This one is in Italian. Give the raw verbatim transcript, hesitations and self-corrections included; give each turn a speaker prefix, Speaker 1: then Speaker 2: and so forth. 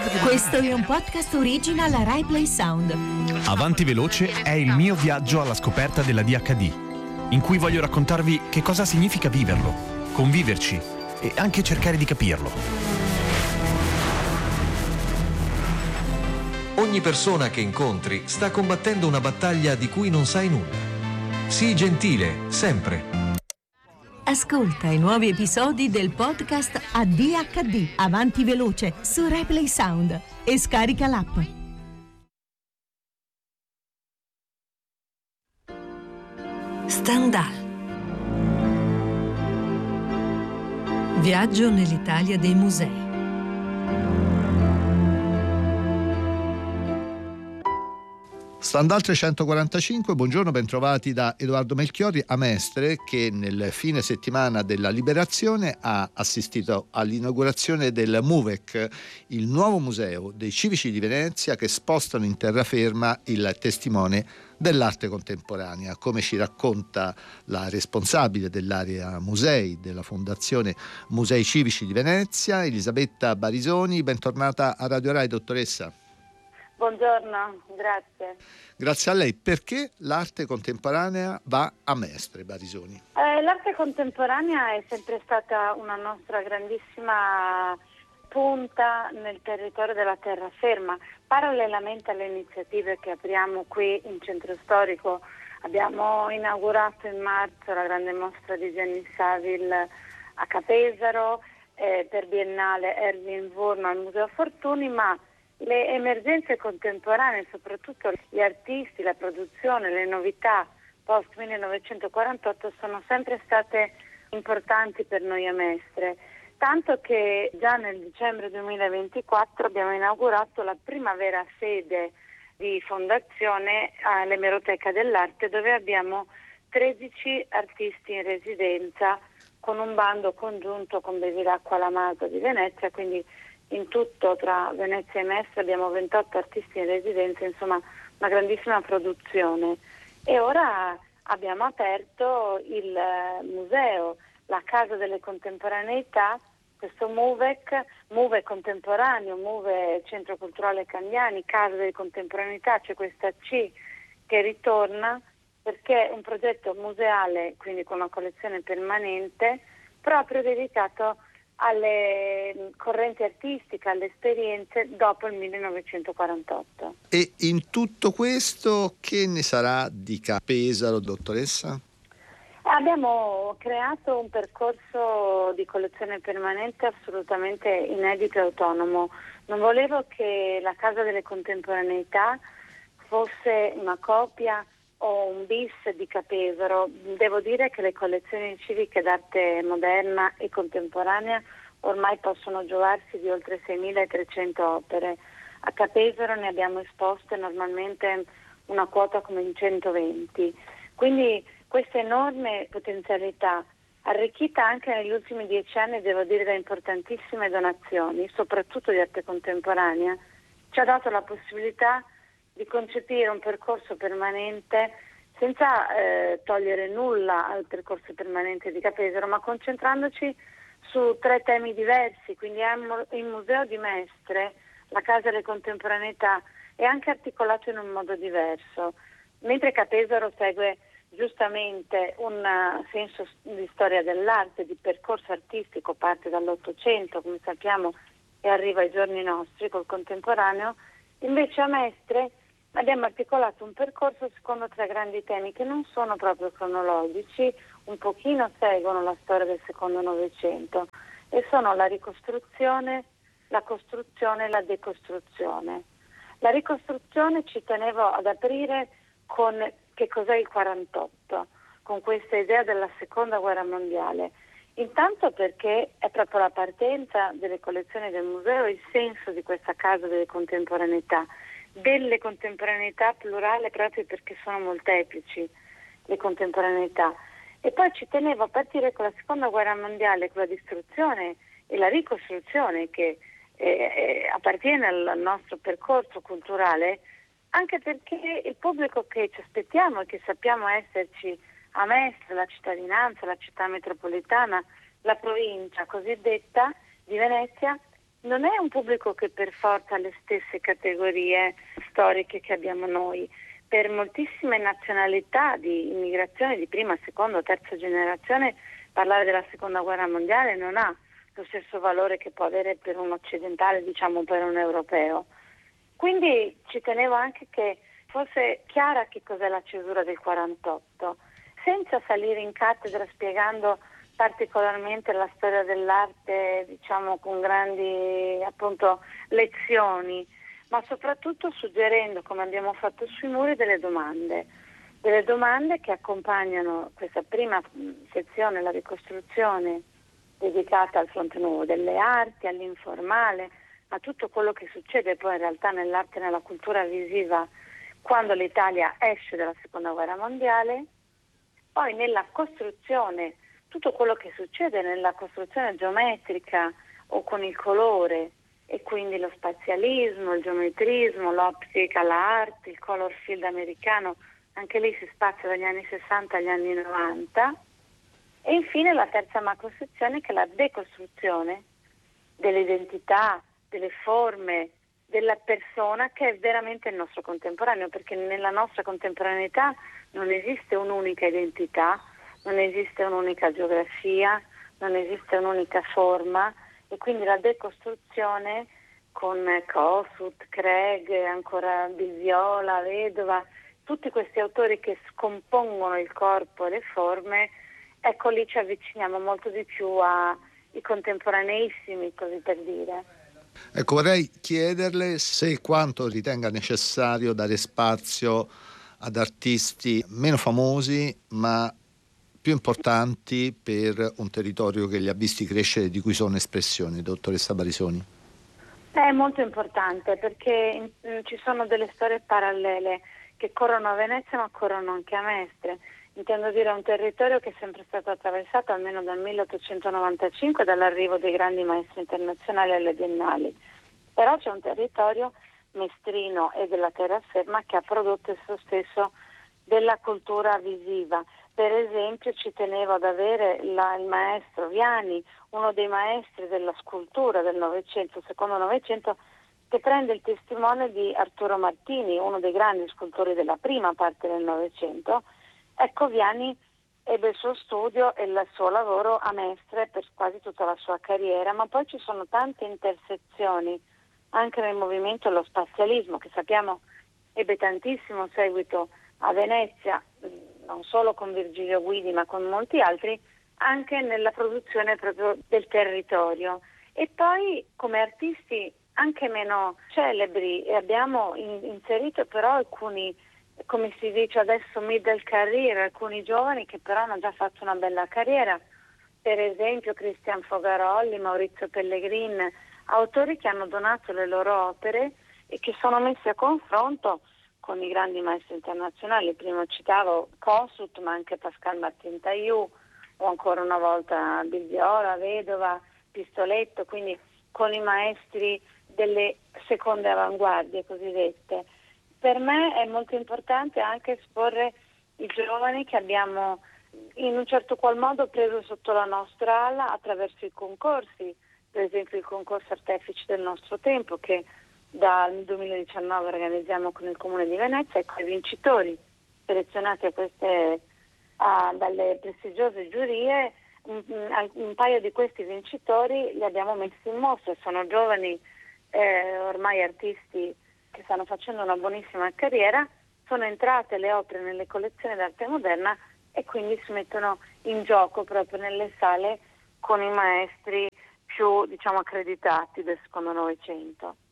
Speaker 1: Questo è un podcast original Rai Play Sound.
Speaker 2: Avanti Veloce è il mio viaggio alla scoperta della D H D, in cui voglio raccontarvi che cosa significa viverlo, conviverci e anche cercare di capirlo.
Speaker 3: Ogni persona che incontri sta combattendo una battaglia di cui non sai nulla. Sii gentile, sempre.
Speaker 1: Ascolta i nuovi episodi del podcast A D H D Avanti Veloce su Rai Play Sound e scarica l'app. Stendhal. Viaggio nell'Italia dei musei.
Speaker 4: Stendhal trecentoquarantacinque, buongiorno, bentrovati da Edoardo Melchiorri a Mestre, che nel fine settimana della Liberazione ha assistito all'inaugurazione del MUVEC, il nuovo museo dei civici di Venezia che spostano in terraferma il testimone dell'arte contemporanea. Come ci racconta la responsabile dell'area musei della Fondazione Musei Civici di Venezia, Elisabetta Barisoni. Bentornata a Radio Rai, dottoressa.
Speaker 5: Buongiorno, grazie.
Speaker 4: Grazie a lei. Perché l'arte contemporanea va a Mestre, Barisoni?
Speaker 5: Eh, l'arte contemporanea è sempre stata una nostra grandissima punta nel territorio della terraferma. Parallelamente alle iniziative che apriamo qui in centro storico, abbiamo inaugurato in marzo la grande mostra di Gianni Saville a Capesaro, eh, per Biennale Erwin Wurm al Museo Fortuny, ma le emergenze contemporanee, soprattutto gli artisti, la produzione, le novità post millenovecentoquarantotto sono sempre state importanti per noi a Mestre, tanto che già nel dicembre duemilaventiquattro abbiamo inaugurato la prima vera sede di fondazione all'Emeroteca dell'Arte, dove abbiamo tredici artisti in residenza con un bando congiunto con Bevilacqua La Maso di Venezia, quindi in tutto tra Venezia e Mestre abbiamo ventotto artisti in residenza, insomma una grandissima produzione. E ora abbiamo aperto il museo, la Casa delle Contemporaneità, questo MUVEC, MUVE Contemporaneo, MUVE Centro Culturale Candiani, Casa delle Contemporaneità, c'è questa C che ritorna perché è un progetto museale, quindi con una collezione permanente, proprio dedicato alle correnti artistiche, alle esperienze dopo il millenovecentoquarantotto.
Speaker 4: E in tutto questo che ne sarà di Capesaro, dottoressa?
Speaker 5: Abbiamo creato un percorso di collezione permanente assolutamente inedito e autonomo. Non volevo che la Casa delle Contemporaneità fosse una copia o un bis di Capesaro. Devo dire che le collezioni civiche d'arte moderna e contemporanea ormai possono giovarsi di oltre seimilatrecento opere. A Capesaro ne abbiamo esposte normalmente una quota come in centoventi. Quindi questa enorme potenzialità, arricchita anche negli ultimi dieci anni, devo dire, da importantissime donazioni, soprattutto di arte contemporanea, ci ha dato la possibilità di concepire un percorso permanente senza eh, togliere nulla al percorso permanente di Capesaro, ma concentrandoci su tre temi diversi. Quindi il Museo di Mestre, la Casa delle Contemporaneità, è anche articolato in un modo diverso, mentre Capesaro segue giustamente un senso di storia dell'arte, di percorso artistico, parte dall'Ottocento, come sappiamo, e arriva ai giorni nostri col contemporaneo. Invece a Mestre abbiamo articolato un percorso secondo tre grandi temi che non sono proprio cronologici, un pochino seguono la storia del secondo Novecento, e sono la ricostruzione, la costruzione e la decostruzione. La ricostruzione ci tenevo ad aprire con che cos'è il quarantotto, con questa idea della seconda guerra mondiale. Intanto perché è proprio la partenza delle collezioni del museo, il senso di questa Casa delle Contemporaneità, delle contemporaneità plurale, proprio perché sono molteplici le contemporaneità. E poi ci tenevo a partire con la seconda guerra mondiale, con la distruzione e la ricostruzione che eh, eh, appartiene al nostro percorso culturale, anche perché il pubblico che ci aspettiamo e che sappiamo esserci a Mestre, la cittadinanza, la città metropolitana, la provincia cosiddetta di Venezia, non è un pubblico che per forza ha le stesse categorie storiche che abbiamo noi. Per moltissime nazionalità di immigrazione di prima, seconda, terza generazione, parlare della seconda guerra mondiale non ha lo stesso valore che può avere per un occidentale, diciamo per un europeo. Quindi ci tenevo anche che fosse chiara che cos'è la cesura del quarantotto, senza salire in cattedra spiegando particolarmente la storia dell'arte, diciamo con grandi appunto lezioni, ma soprattutto suggerendo, come abbiamo fatto sui muri, delle domande, delle domande che accompagnano questa prima sezione, la ricostruzione dedicata al fronte nuovo delle arti, all'informale, a tutto quello che succede poi in realtà nell'arte e nella cultura visiva quando l'Italia esce dalla seconda guerra mondiale, poi nella costruzione, tutto quello che succede nella costruzione geometrica o con il colore, e quindi lo spazialismo, il geometrismo, l'optica, l'arte, il color field americano, anche lì si spazia dagli anni sessanta agli anni novanta, e infine la terza macrosezione che è la decostruzione dell'identità, delle forme, della persona che è veramente il nostro contemporaneo, perché nella nostra contemporaneità non esiste un'unica identità, non esiste un'unica geografia, non esiste un'unica forma, e quindi la decostruzione con Kossuth, Craig, ancora Bisiola, Vedova, tutti questi autori che scompongono il corpo e le forme, ecco lì ci avviciniamo molto di più ai contemporaneissimi, così per dire.
Speaker 4: Ecco, vorrei chiederle se e quanto ritenga necessario dare spazio ad artisti meno famosi ma più importanti per un territorio che li ha visti crescere e di cui sono espressioni, dottoressa Barisoni.
Speaker 5: È molto importante perché ci sono delle storie parallele che corrono a Venezia ma corrono anche a Mestre. Intendo dire un territorio che è sempre stato attraversato almeno dal milleottocentonovantacinque dall'arrivo dei grandi maestri internazionali alle biennali. Però c'è un territorio mestrino e della terraferma che ha prodotto esso stesso della cultura visiva. Per esempio ci tenevo ad avere la, il maestro Viani, uno dei maestri della scultura del Novecento, secondo Novecento, che prende il testimone di Arturo Martini, uno dei grandi scultori della prima parte del Novecento. Ecco, Viani ebbe il suo studio e il suo lavoro a Mestre per quasi tutta la sua carriera, ma poi ci sono tante intersezioni anche nel movimento dello spazialismo, che sappiamo ebbe tantissimo seguito a Venezia, non solo con Virgilio Guidi ma con molti altri, anche nella produzione proprio del territorio. E poi come artisti anche meno celebri, e abbiamo in, inserito però alcuni, come si dice adesso, middle career, alcuni giovani che però hanno già fatto una bella carriera, per esempio Cristian Fogarolli, Maurizio Pellegrin, autori che hanno donato le loro opere e che sono messi a confronto con i grandi maestri internazionali. Prima citavo Kossuth, ma anche Pascal Martin Taillou, o ancora una volta Bisiola, Vedova, Pistoletto, quindi con i maestri delle seconde avanguardie cosiddette. Per me è molto importante anche esporre i giovani che abbiamo in un certo qual modo preso sotto la nostra ala attraverso i concorsi, per esempio il concorso Artefici del nostro tempo che dal duemiladiciannove organizziamo con il Comune di Venezia, e con i vincitori selezionati a queste, a, dalle prestigiose giurie. Un, un paio di questi vincitori li abbiamo messi in mostra, sono giovani eh, ormai artisti che stanno facendo una buonissima carriera, sono entrate le opere nelle collezioni d'arte moderna e quindi si mettono in gioco proprio nelle sale con i maestri più, diciamo, accreditati del secondo Novecento.